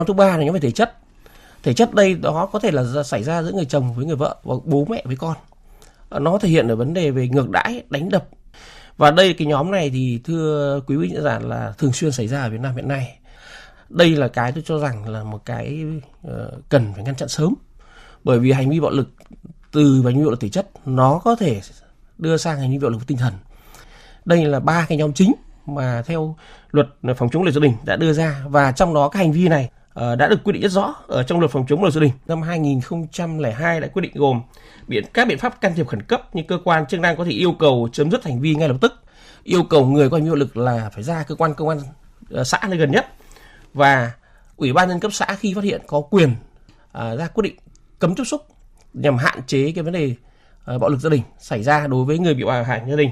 Nhóm thứ ba là nhóm về thể chất. Thể chất đây đó có thể là xảy ra giữa người chồng với người vợ và bố mẹ với con. Nó thể hiện ở vấn đề về ngược đãi, đánh đập. Và đây cái nhóm này thì thưa quý vị giả là thường xuyên xảy ra ở Việt Nam hiện nay. Đây là cái tôi cho rằng là một cái cần phải ngăn chặn sớm. Bởi vì hành vi bạo lực từ hành vi bạo lực thể chất nó có thể đưa sang hành vi bạo lực tinh thần. Đây là 3 cái nhóm chính mà theo luật phòng chống bạo lực gia đình đã đưa ra, và trong đó các hành vi này đã được quy định rất rõ ở trong luật phòng chống bạo lực gia đình năm 2002 đã quy định gồm các biện pháp can thiệp khẩn cấp như cơ quan chức năng có thể yêu cầu chấm dứt hành vi ngay lập tức, yêu cầu người có hành vi bạo lực là phải ra cơ quan công an xã nơi gần nhất, và ủy ban nhân cấp xã khi phát hiện có quyền ra quyết định cấm tiếp xúc nhằm hạn chế cái vấn đề bạo lực gia đình xảy ra đối với người bị bạo hành gia đình.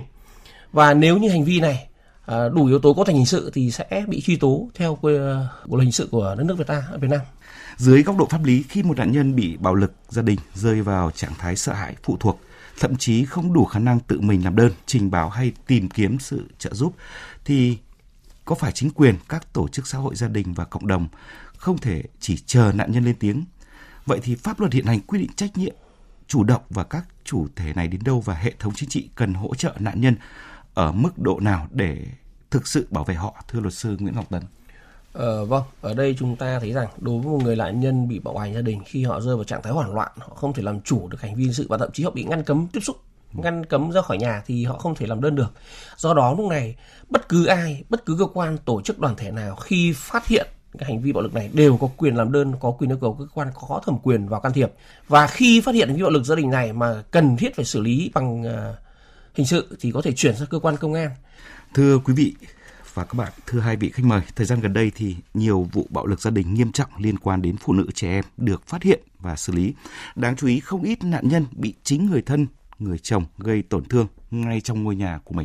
Và nếu như hành vi này đủ yếu tố cấu thành hình sự thì sẽ bị truy tố theo bộ luật hình sự của đất nước Việt Nam. Dưới góc độ pháp lý, khi một nạn nhân bị bạo lực gia đình rơi vào trạng thái sợ hãi, phụ thuộc, thậm chí không đủ khả năng tự mình làm đơn, trình báo hay tìm kiếm sự trợ giúp, thì có phải chính quyền, các tổ chức xã hội gia đình và cộng đồng không thể chỉ chờ nạn nhân lên tiếng? Vậy thì pháp luật hiện hành quy định trách nhiệm chủ động và các chủ thể này đến đâu, và hệ thống chính trị cần hỗ trợ nạn nhân ở mức độ nào để thực sự bảo vệ họ, thưa luật sư Nguyễn Ngọc Tấn? Vâng, ở đây chúng ta thấy rằng đối với một người nạn nhân bị bạo hành gia đình, khi họ rơi vào trạng thái hoảng loạn, họ không thể làm chủ được hành vi dân sự và thậm chí họ bị ngăn cấm tiếp xúc, ngăn cấm ra khỏi nhà thì họ không thể làm đơn được. Do đó lúc này bất cứ ai, bất cứ cơ quan, tổ chức, đoàn thể nào khi phát hiện cái hành vi bạo lực này đều có quyền làm đơn, có quyền yêu cầu cơ quan có thẩm quyền vào can thiệp. Và khi phát hiện hành vi bạo lực gia đình này mà cần thiết phải xử lý bằng hình sự thì có thể chuyển sang cơ quan công an. Thưa quý vị và các bạn, thưa hai vị khách mời, thời gian gần đây thì nhiều vụ bạo lực gia đình nghiêm trọng liên quan đến phụ nữ, trẻ em được phát hiện và xử lý. Đáng chú ý, không ít nạn nhân bị chính người thân, người chồng gây tổn thương ngay trong ngôi nhà của mình.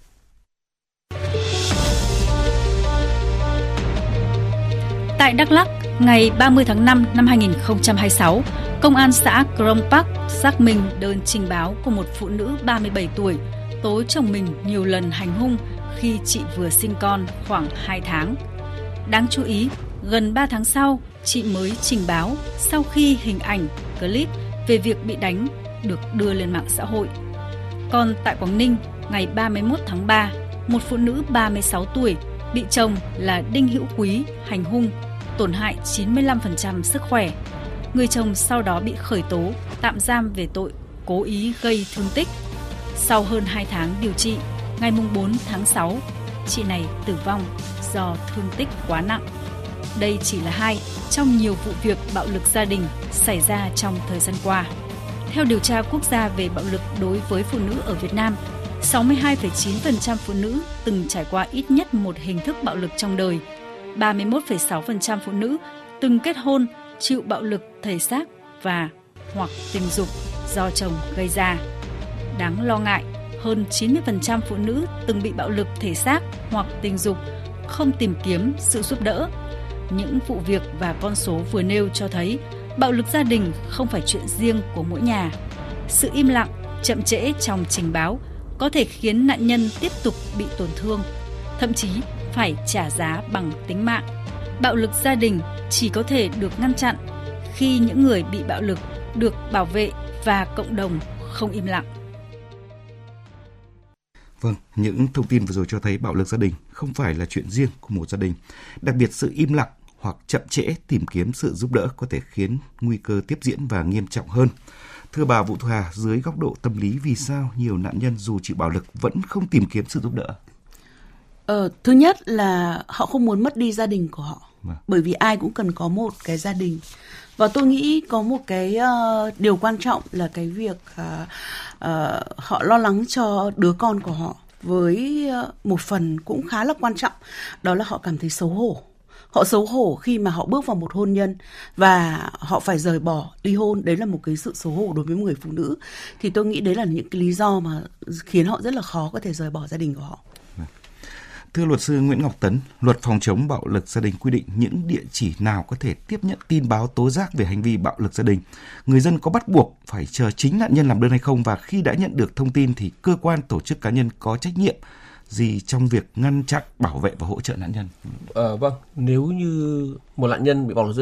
Tại Đắk Lắk, ngày 30 tháng 5 năm 2026, Công an xã Krông Park xác minh đơn trình báo của một phụ nữ 37 tuổi tố chồng mình nhiều lần hành hung khi chị vừa sinh con khoảng 2 tháng. Đáng chú ý, gần 3 tháng sau, chị mới trình báo sau khi hình ảnh, clip về việc bị đánh được đưa lên mạng xã hội. Còn tại Quảng Ninh, ngày 31 tháng 3, một phụ nữ 36 tuổi bị chồng là Đinh Hữu Quý hành hung, tổn hại 95% sức khỏe. Người chồng sau đó bị khởi tố, tạm giam về tội cố ý gây thương tích. Sau hơn 2 tháng điều trị, ngày 4 tháng 6, chị này tử vong do thương tích quá nặng. Đây chỉ là 2 trong nhiều vụ việc bạo lực gia đình xảy ra trong thời gian qua. Theo điều tra quốc gia về bạo lực đối với phụ nữ ở Việt Nam, 62,9% phụ nữ từng trải qua ít nhất một hình thức bạo lực trong đời. 31,6% phụ nữ từng kết hôn chịu bạo lực thể xác và hoặc tình dục do chồng gây ra. Đáng lo ngại, hơn 90% phụ nữ từng bị bạo lực thể xác hoặc tình dục không tìm kiếm sự giúp đỡ. Những vụ việc và con số vừa nêu cho thấy bạo lực gia đình không phải chuyện riêng của mỗi nhà. Sự im lặng, chậm trễ trong trình báo có thể khiến nạn nhân tiếp tục bị tổn thương, thậm chí phải trả giá bằng tính mạng. Bạo lực gia đình chỉ có thể được ngăn chặn khi những người bị bạo lực được bảo vệ và cộng đồng không im lặng. Vâng, những thông tin vừa rồi cho thấy bạo lực gia đình không phải là chuyện riêng của một gia đình. Đặc biệt sự im lặng hoặc chậm trễ tìm kiếm sự giúp đỡ có thể khiến nguy cơ tiếp diễn và nghiêm trọng hơn. Thưa bà Vũ Thu Hà, dưới góc độ tâm lý, vì sao nhiều nạn nhân dù chịu bạo lực vẫn không tìm kiếm sự giúp đỡ? Thứ nhất là họ không muốn mất đi gia đình của họ. Bởi vì ai cũng cần có một cái gia đình. Và tôi nghĩ có một cái điều quan trọng là cái việc họ lo lắng cho đứa con của họ. Với một phần cũng khá là quan trọng, đó là họ cảm thấy xấu hổ. Họ xấu hổ khi mà họ bước vào một hôn nhân và họ phải rời bỏ, ly hôn. Đấy là một cái sự xấu hổ đối với một người phụ nữ. Thì tôi nghĩ đấy là những cái lý do mà khiến họ rất là khó có thể rời bỏ gia đình của họ. Thưa luật sư Nguyễn Ngọc Tấn, luật phòng chống bạo lực gia đình quy định những địa chỉ nào có thể tiếp nhận tin báo tố giác về hành vi bạo lực gia đình. Người dân có bắt buộc phải chờ chính nạn nhân làm đơn hay không, và khi đã nhận được thông tin thì cơ quan, tổ chức, cá nhân có trách nhiệm gì trong việc ngăn chặn, bảo vệ và hỗ trợ nạn nhân? Vâng, nếu như một nạn nhân bị bạo lực gia